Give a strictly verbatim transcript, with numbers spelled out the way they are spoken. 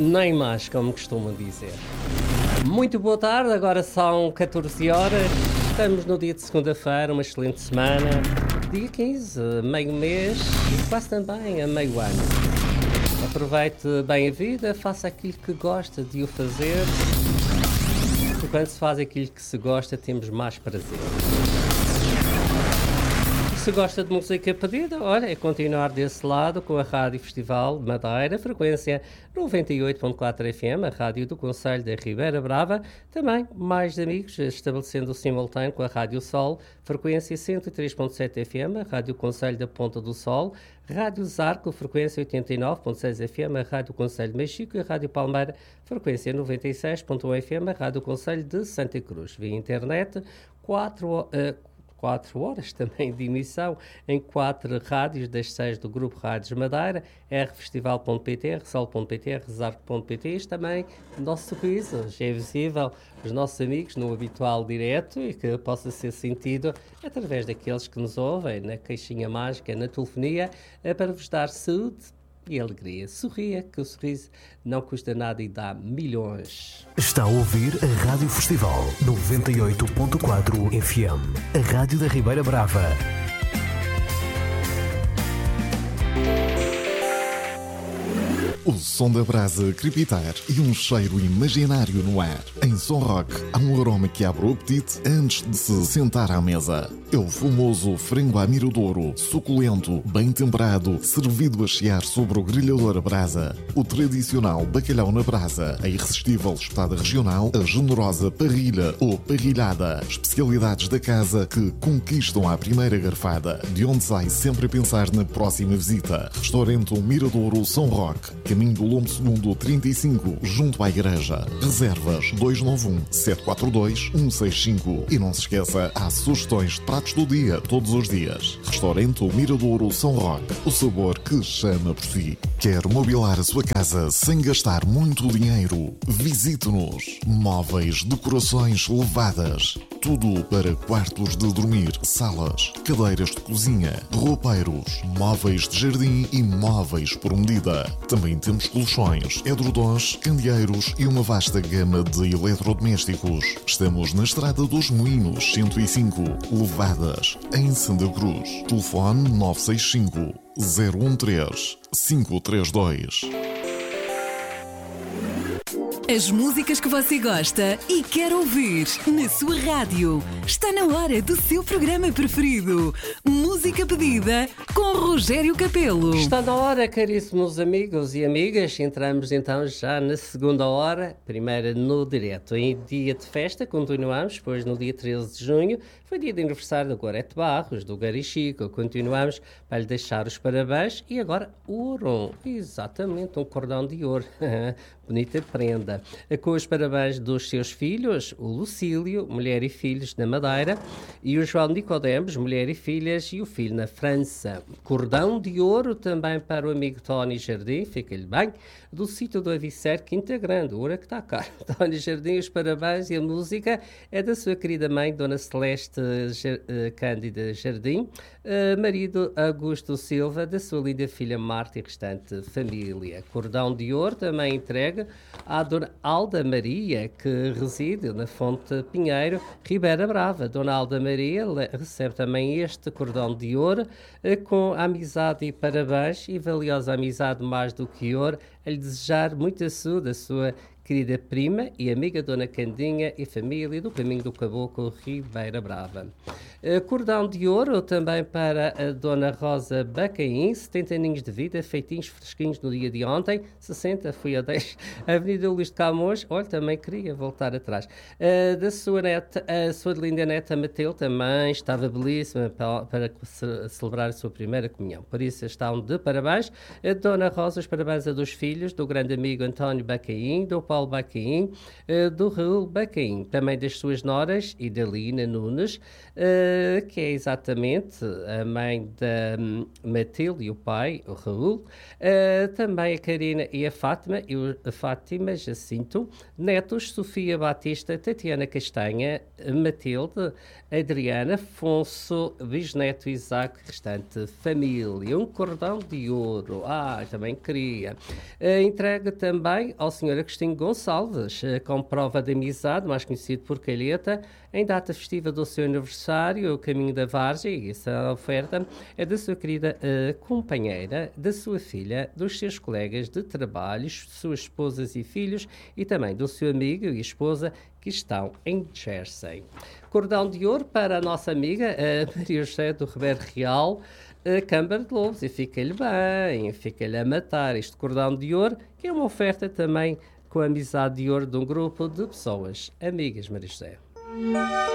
nem mais, como costumam dizer. Muito boa tarde, agora são catorze horas, estamos no dia de segunda-feira, uma excelente semana, dia quinze, meio mês e quase também a meio ano. Aproveite bem a vida, faça aquilo que gosta de o fazer, porque quando se faz aquilo que se gosta, temos mais prazer. Se gosta de música pedida, olha, é continuar desse lado com a Rádio Festival Madeira, frequência noventa e oito ponto quatro F M, a rádio do Concelho da Ribeira Brava. Também mais amigos, estabelecendo o simultâneo com a Rádio Sol, frequência cento e três ponto sete F M, a Rádio Concelho da Ponta do Sol, Rádio Zarco, frequência oitenta e nove ponto seis F M, a Rádio Concelho de Mexico, e a Rádio Palmeira, frequência noventa e seis ponto um F M, a Rádio Concelho de Santa Cruz. Via internet, quatro uh, quatro horas também de emissão em quatro rádios das seis do Grupo Rádios Madeira, r festival ponto p t, r sol ponto p t, r zarco ponto p t. Este também o nosso sorriso já é visível os nossos amigos no habitual direto e que possa ser sentido através daqueles que nos ouvem na caixinha mágica, na telefonia, para vos dar saúde e alegria. Sorria, que o sorriso não custa nada e dá milhões. Está a ouvir a Rádio Festival noventa e oito ponto quatro F M, a rádio da Ribeira Brava. O som da brasa a crepitar e um cheiro imaginário no ar. Em Som Rock há um aroma que abre o apetite antes de se sentar à mesa. É o famoso frango à miradouro, suculento, bem temperado, servido a chiar sobre o grelhador a brasa. O tradicional bacalhau na brasa, a irresistível espetada regional, a generosa parrilha ou parrilhada. Especialidades da casa que conquistam à primeira garfada, de onde sai sempre a pensar na próxima visita. Restaurante Miradouro Som Rock, caminho do Lombo Segundo trinta e cinco, junto à igreja. Reservas dois nove um, sete quatro dois, um seis cinco. E não se esqueça, há sugestões de pratos do dia, todos os dias. Restaurante Miradouro São Roque, o sabor que chama por si. Quer mobilar a sua casa sem gastar muito dinheiro? Visite-nos. Móveis, decorações levadas. Tudo para quartos de dormir, salas, cadeiras de cozinha, roupeiros, móveis de jardim e móveis por medida. Também temos colchões, edredons, candeeiros e uma vasta gama de eletrodomésticos. Estamos na Estrada dos Moinhos, cento e cinco, Levadas, em Santa Cruz. Telefone nove seis cinco, zero um três, cinco três dois. As músicas que você gosta e quer ouvir na sua rádio. Está na hora do seu programa preferido. Música pedida com Rogério Capelo. Está na hora, caríssimos amigos e amigas. Entramos então já na segunda hora, primeira no direto. Em dia de festa, continuamos, pois no dia treze de junho foi dia de aniversário do Gorete Barros, do Gary Chico. Continuamos para lhe deixar os parabéns e agora ouro. Exatamente, um cordão de ouro. Bonita prenda. Com os parabéns dos seus filhos, o Lucílio, mulher e filhos na Madeira, e o João Nicodemos, mulher e filhas, e o filho na França. Cordão de ouro também para o amigo Tony Jardim, fica-lhe bem, do sítio do Avicer, Quinta Grande, ouro que está caro. Tony Jardim, os parabéns e a música é da sua querida mãe, Dona Celeste uh, Cândida Jardim, uh, marido Augusto Silva, da sua linda filha Marta e restante família. Cordão de ouro também entregue à Dona Alda Maria, que reside na Fonte Pinheiro, Ribeira Brava. Dona Alda Maria recebe também este cordão de ouro com amizade e parabéns e valiosa amizade mais do que ouro, a lhe desejar muita saúde a sua querida prima e amiga Dona Candinha e família do Caminho do Caboclo, Ribeira Brava. Uh, cordão de ouro também para a Dona Rosa Bacaim, setenta aninhos de vida, feitinhos fresquinhos no dia de ontem, sessenta, fui a dez, Avenida Luís de Camões, olha, também queria voltar atrás. Uh, da sua neta, a sua linda neta Mateu também estava belíssima para, para celebrar a sua primeira comunhão, por isso estão de parabéns. A Dona Rosa, os parabéns a dos filhos, do grande amigo António Bacaim, do Paulo Paulo Bacaim, uh, do Raul Bacaim, também das suas noras, Idalina Nunes, uh, que é exatamente a mãe da um, Matilde e o pai, o Raul, uh, também a Karina e a Fátima, e o, a Fátima Jacinto, netos, Sofia Batista, Tatiana Castanha, Matilde, Adriana, Afonso, bisneto Isaac, restante família. Um cordão de ouro, ah, também queria. Uh, entrega também ao senhor Agostinho Gonçalves, uh, com prova de amizade, mais conhecido por Calheta, em data festiva do seu aniversário, o Caminho da Vargem. Essa oferta é da sua querida uh, companheira, da sua filha, dos seus colegas de trabalho, suas esposas e filhos, e também do seu amigo e esposa, que estão em Jersey. Cordão de ouro para a nossa amiga a Maria José do Ribeiro Real, a Câmara de Lobos, e fica-lhe bem, fica-lhe a matar este cordão de ouro, que é uma oferta também com a amizade de ouro de um grupo de pessoas amigas, Maria José.